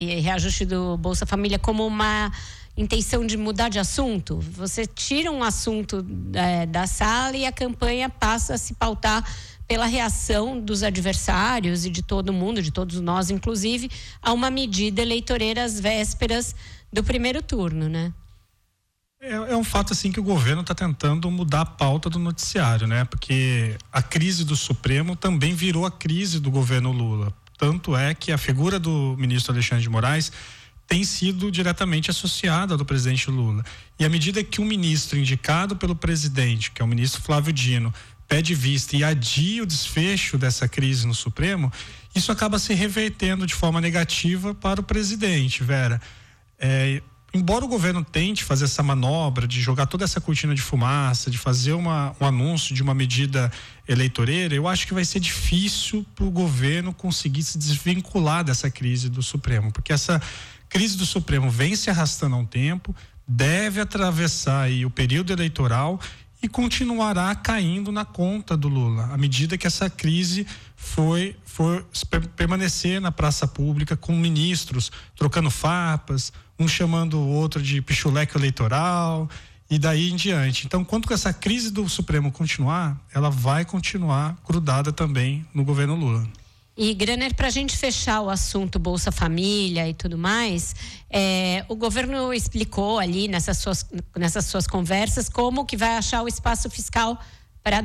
reajuste do Bolsa Família como uma intenção de mudar de assunto? Você tira um assunto da sala e a campanha passa a se pautar pela reação dos adversários e de todo mundo, de todos nós, inclusive, a uma medida eleitoreira às vésperas do primeiro turno, né? É um fato, assim, que o governo está tentando mudar a pauta do noticiário, né? Porque a crise do Supremo também virou a crise do governo Lula. Tanto é que a figura do ministro Alexandre de Moraes tem sido diretamente associada ao do presidente Lula. E à medida que um ministro indicado pelo presidente, que é o ministro Flávio Dino, pede vista e adia o desfecho dessa crise no Supremo, isso acaba se revertendo de forma negativa para o presidente, Vera. Embora o governo tente fazer essa manobra de jogar toda essa cortina de fumaça, de fazer um anúncio de uma medida eleitoreira, eu acho que vai ser difícil para o governo conseguir se desvincular dessa crise do Supremo, porque essa crise do Supremo vem se arrastando há um tempo, deve atravessar aí o período eleitoral e continuará caindo na conta do Lula, à medida que essa crise for permanecer na praça pública, com ministros trocando farpas, um chamando o outro de pichuleco eleitoral e daí em diante. Então, quando essa crise do Supremo continuar, ela vai continuar grudada também no governo Lula. E, Graner, para a gente fechar o assunto Bolsa Família e tudo mais, o governo explicou ali nessas suas conversas como que vai achar o espaço fiscal para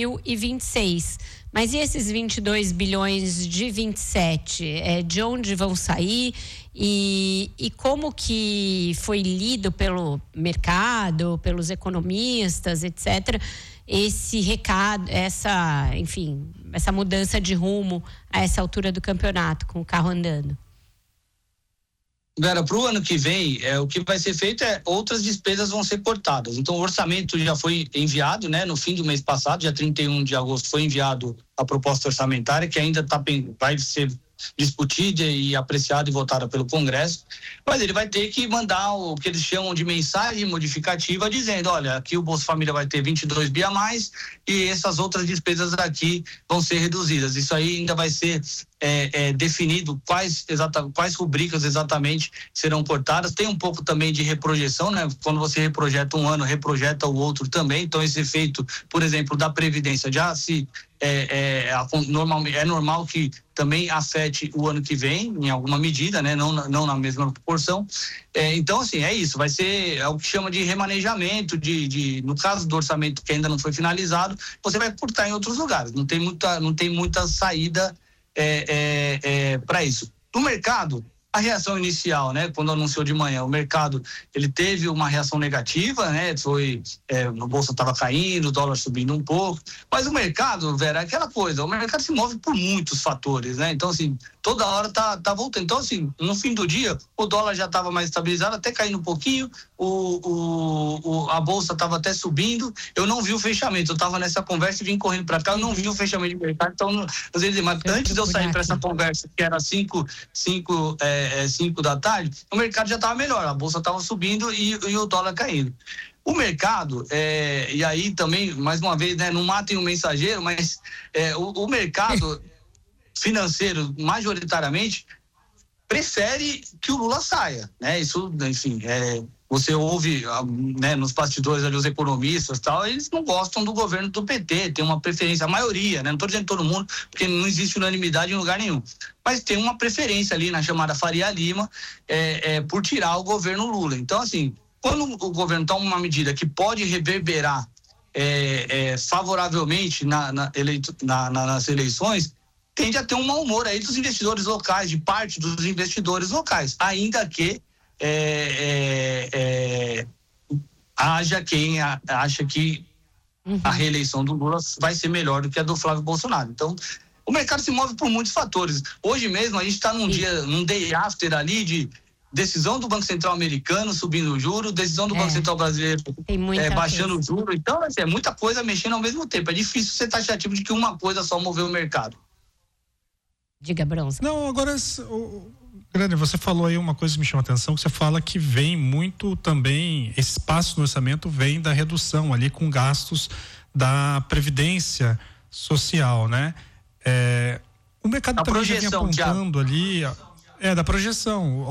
2026. Mas e esses 22 bilhões de 27? De onde vão sair? E como que foi lido pelo mercado, pelos economistas, etc., esse recado, essa mudança de rumo a essa altura do campeonato, com o carro andando? Vera, para o ano que vem, o que vai ser feito outras despesas vão ser cortadas. Então, o orçamento já foi enviado, né? No fim do mês passado, dia 31 de agosto, foi enviado a proposta orçamentária, que ainda vai ser discutida e apreciada e votada pelo Congresso, mas ele vai ter que mandar o que eles chamam de mensagem modificativa, dizendo, olha, aqui o Bolsa Família vai ter 22 bi a mais e essas outras despesas aqui vão ser reduzidas. Isso aí ainda vai ser definido quais rubricas exatamente serão cortadas. Tem um pouco também de reprojeção, né? Quando você reprojeta um ano, reprojeta o outro também. Então, esse efeito, por exemplo, da Previdência já se é normal que também afete o ano que vem, em alguma medida, né? Não na mesma proporção. Então, assim, é isso. Vai ser o que chama de remanejamento, no caso do orçamento que ainda não foi finalizado, você vai cortar em outros lugares. Não tem muita saída para isso. No mercado, a reação inicial, né, quando anunciou de manhã, o mercado, ele teve uma reação negativa, né, a bolsa estava caindo, o dólar subindo um pouco, mas o mercado, Vera, é aquela coisa, o mercado se move por muitos fatores, né, então, assim, toda hora tá voltando. Então, assim, no fim do dia, o dólar já estava mais estabilizado, até caindo um pouquinho, a bolsa estava até subindo, eu não vi o fechamento, eu estava nessa conversa e vim correndo para cá, eu não vi o fechamento de mercado, então, às vezes, mas antes de eu sair para essa conversa, que era 5 da tarde, o mercado já estava melhor, a bolsa estava subindo e o dólar caindo. O mercado, e aí também, mais uma vez, né, não matem o mensageiro, mas o mercado financeiro, majoritariamente, prefere que o Lula saia, né? Isso, enfim, você ouve, né, nos bastidores ali os economistas e tal, eles não gostam do governo do PT, tem uma preferência, a maioria, né? Não estou dizendo todo mundo, porque não existe unanimidade em lugar nenhum, mas tem uma preferência ali na chamada Faria Lima por tirar o governo Lula. Então, assim, quando o governo toma uma medida que pode reverberar favoravelmente nas eleições, tende a ter um mau humor aí dos investidores locais, de parte dos investidores locais, ainda que haja quem acha que a reeleição do Lula vai ser melhor do que a do Flávio Bolsonaro. Então, o mercado se move por muitos fatores. Hoje mesmo a gente está num day after ali de decisão do Banco Central americano subindo o juro, decisão do Banco Central brasileiro baixando o juro. Então, é muita coisa mexendo ao mesmo tempo. É difícil ser taxativo de que uma coisa só moveu o mercado. Diga, Bronze. Não, agora, Graner, você falou aí uma coisa que me chama a atenção, que você fala que vem muito também, esse espaço no orçamento vem da redução ali com gastos da Previdência Social, né? O mercado também já vem apontando ali, da projeção.